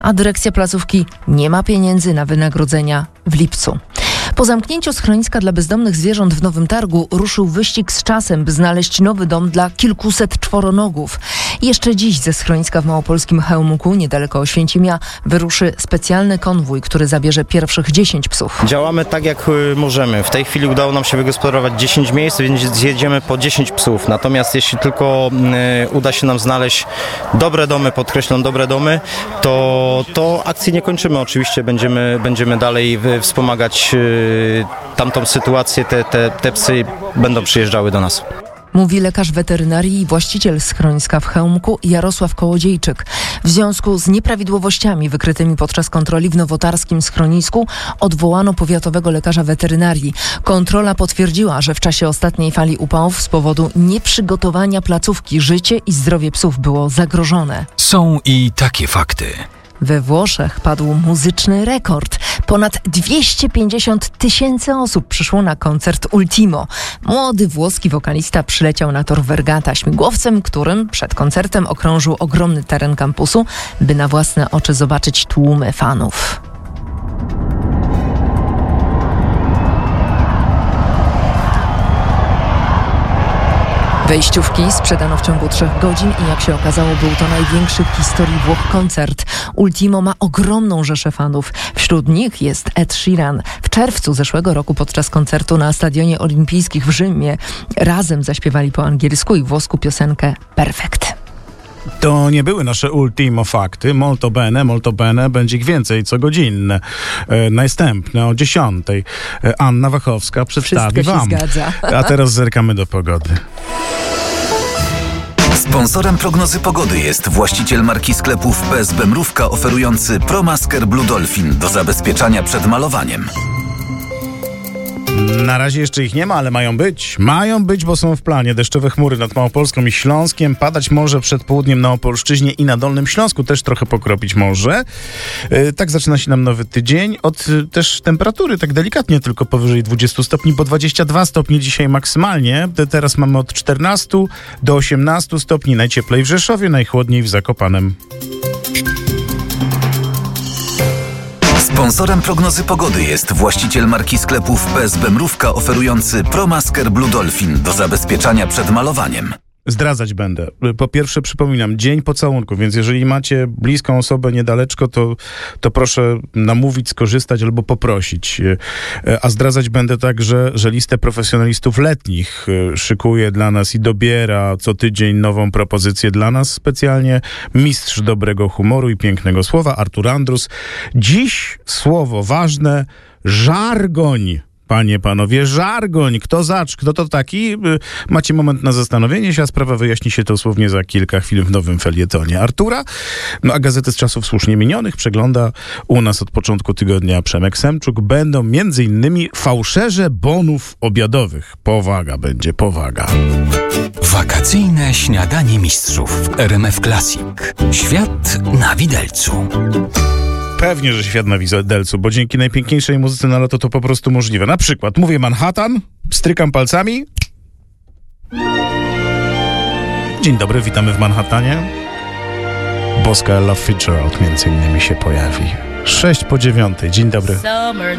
a dyrekcja placówki nie ma pieniędzy na wynagrodzenia w lipcu. Po zamknięciu schroniska dla bezdomnych zwierząt w Nowym Targu ruszył wyścig z czasem, by znaleźć nowy dom dla kilkuset czworonogów. Jeszcze dziś ze schroniska w małopolskim Chełmku, niedaleko Oświęcimia, wyruszy specjalny konwój, który zabierze pierwszych 10 psów. Działamy tak, jak możemy. W tej chwili udało nam się wygospodarować 10 miejsc, więc zjedziemy po 10 psów. Natomiast jeśli tylko uda się nam znaleźć dobre domy, podkreślam dobre domy, to akcji nie kończymy. Oczywiście będziemy dalej wspomagać tamtą sytuację. Te psy będą przyjeżdżały do nas. Mówi lekarz weterynarii i właściciel schroniska w Chełmku Jarosław Kołodziejczyk. W związku z nieprawidłowościami wykrytymi podczas kontroli w nowotarskim schronisku odwołano powiatowego lekarza weterynarii. Kontrola potwierdziła, że w czasie ostatniej fali upałów z powodu nieprzygotowania placówki życie i zdrowie psów było zagrożone. Są i takie fakty. We Włoszech padł muzyczny rekord. Ponad 250 000 osób przyszło na koncert Ultimo. Młody włoski wokalista przyleciał na tor Vergata śmigłowcem, którym przed koncertem okrążył ogromny teren kampusu, by na własne oczy zobaczyć tłumy fanów. Wejściówki sprzedano w ciągu 3 godzin i jak się okazało, był to największy w historii Włoch koncert. Ultimo ma ogromną rzeszę fanów. Wśród nich jest Ed Sheeran. W czerwcu zeszłego roku podczas koncertu na Stadionie Olimpijskim w Rzymie razem zaśpiewali po angielsku i włosku piosenkę Perfect. To nie były nasze ultimo fakty. Molto bene, będzie ich więcej co godzinne. Następne o 10. Anna Wachowska przedstawi wam. Wszystko się zgadza. A teraz zerkamy do pogody. Sponsorem prognozy pogody jest właściciel marki sklepów PSB Mrówka oferujący ProMasker Blue Dolphin do zabezpieczania przed malowaniem. Na razie jeszcze ich nie ma, ale mają być. Mają być, bo są w planie. Deszczowe chmury nad Małopolską i Śląskiem. Padać może przed południem na Opolszczyźnie i na Dolnym Śląsku. Też trochę pokropić może. Tak zaczyna się nam nowy tydzień. Od też temperatury tak delikatnie tylko powyżej 20 stopni, bo 22 stopnie dzisiaj maksymalnie. Teraz mamy od 14 do 18 stopni. Najcieplej w Rzeszowie, najchłodniej w Zakopanem. Sponsorem prognozy pogody jest właściciel marki sklepów PSB Mrówka oferujący ProMasker Blue Dolphin do zabezpieczania przed malowaniem. Zdradzać będę. Po pierwsze przypominam, dzień pocałunku, więc jeżeli macie bliską osobę niedaleczko, to proszę namówić, skorzystać albo poprosić. A zdradzać będę także, że listę profesjonalistów letnich szykuje dla nas i dobiera co tydzień nową propozycję dla nas specjalnie mistrz dobrego humoru i pięknego słowa, Artur Andrus. Dziś słowo ważne, żargoń. Panie, panowie, żargoń. Kto to taki? Macie moment na zastanowienie się, a sprawa wyjaśni się dosłownie za kilka chwil w nowym felietonie Artura. No a gazety z czasów słusznie minionych przegląda u nas od początku tygodnia Przemek Semczuk. Będą m.in. fałszerze bonów obiadowych. Powaga będzie, powaga. Wakacyjne śniadanie mistrzów w RMF Classic. Świat na widelcu. Pewnie, że świat na widelcu, bo dzięki najpiękniejszej muzyce na lato to po prostu możliwe. Na przykład mówię Manhattan, strykam palcami. Dzień dobry, witamy w Manhattanie. Boska Ella Fitzgerald między innymi się pojawi. 6 po 9. Dzień dobry.